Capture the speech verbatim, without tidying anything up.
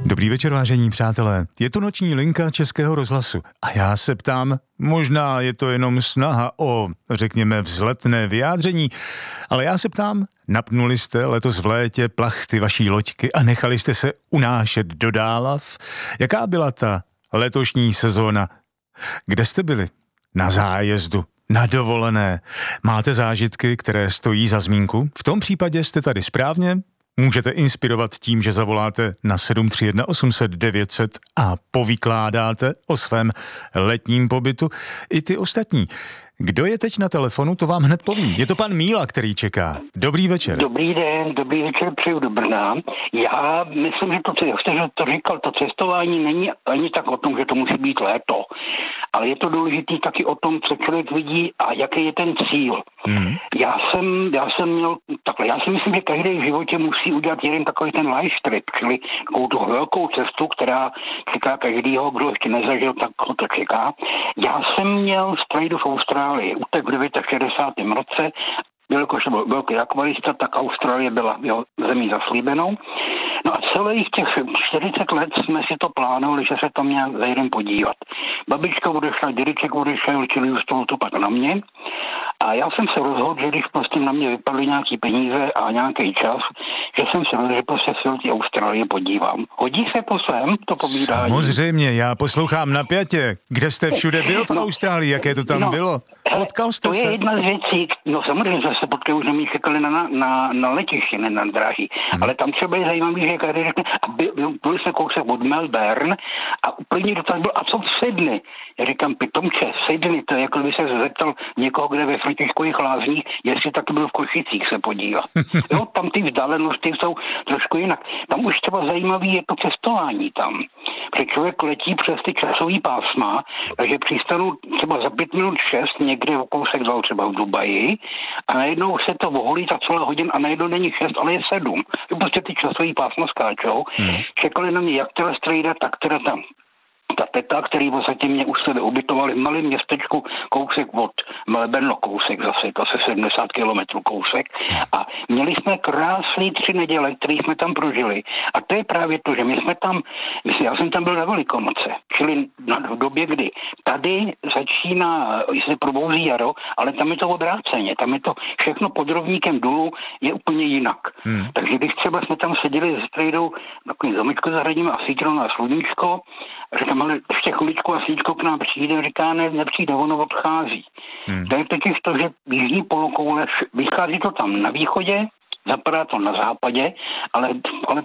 Dobrý večer, vážení přátelé. Je tu noční linka Českého rozhlasu a já se ptám, možná je to jenom snaha o, řekněme, vzletné vyjádření, ale já se ptám, napnuli jste letos v létě plachty vaší loďky a nechali jste se unášet do Dálav? Jaká byla ta letošní sezóna? Kde jste byli? Na zájezdu? Na dovolené? Máte zážitky, které stojí za zmínku? V tom případě jste tady správně. Můžete inspirovat tím, že zavoláte na sedm tři jedna osm set devět set a povykládáte o svém letním pobytu. I ty ostatní. Kdo je teď na telefonu, to vám hned povím. Je to pan Míla, který čeká. Dobrý večer. Dobrý den, dobrý večer, přeju do Brna. Já myslím, že to, co jste to říkal, to cestování není ani tak o tom, že to musí být léto, ale je to důležitý taky o tom, co člověk vidí a jaký je ten cíl. Mm. Já jsem, já jsem měl takhle, já si myslím, že každý v životě musí udělat jeden takový ten life trip, čili takovou tu velkou cestu, která čeká každýho, kdo ještě nezažil, tak to čeká. Já jsem měl strajdu v Austrálii, utek v šedesátém devátém roce, jelikož byl velký akvarista, tak Austrálie byla jeho zemí zaslíbenou. No a celých těch čtyřicet let jsme si to plánovali, že se tam nějak zajdem podívat. Babička odešla, dědeček odešel, čili zůstalo to pak na mě. A já jsem se rozhodl, že když prostě na mě vypadly nějaký peníze a nějaký čas, že jsem se rozhodl, že prostě se do té Austrálie podívám. Hodí se to sem, to povídání? Samozřejmě, já poslouchám napjatě. Kde jste všude byl v Austrálii, jaké to tam no, bylo? Potkal jste to se? To je jedna z věcí, no samozřejmě, že se potkali, už na mě čekali na, na, na letišti, ne na dráhy. Hmm. Ale tam třeba je zajímavý, že každý řekne, a byl, byl jsme kousek od Melbourne a úplně dotaz byl, a co v Sydney? Já říkám, pitomče, Sydney, to je jako by se zeptal někoho, kde ve Františkových Lázních, jestli taky byl v Košicích se podívat. Jo, tam ty vzdálenosti jsou trošku jinak. Tam už třeba zajímavý je to cestování tam. Protože člověk letí přes ty časový pásma, takže přistanu třeba za pět minut šest někde o kousek dal třeba v Dubaji a najednou se to oholí za celá hodin a najednou není šest, ale je sedm. Prostě ty časový pásma skáčou. Hmm. Čekali na mě jak teda strejda, tak teda tam ta teta, který v podstatě mě u sebe ubytovali v malém městečku kousek od Melbourne, kousek zase, to se sedmdesát kilometrů kousek. A měli jsme krásný tři neděle, které jsme tam prožili. A to je právě to, že my jsme tam, myslím, já jsem tam byl na Velikonoce, čili v době, kdy tady začíná, se probouzí jaro, ale tam je to obráceně, tam je to všechno pod rovníkem dolů je úplně jinak. Hmm. Takže když třeba jsme tam seděli s trejdou takovým zamečku zahradním a svítilo na sluníčko, říkám, ale ještě chviličku a slíčko k nám přijde, říká, ne, nepřijde, ono odchází. Hmm. To je totiž to, že jižní polokoule, vychází to tam na východě, zapadá to na západě, ale, ale